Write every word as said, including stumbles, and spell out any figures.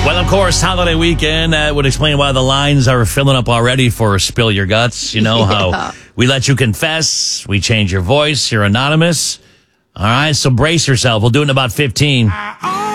Well, of course, holiday weekend, that would explain why the lines are filling up already for Spill Your Guts. You know Yeah. how we let you confess, we change your voice, you're anonymous. All right, so brace yourself. We'll do it in about fifteen.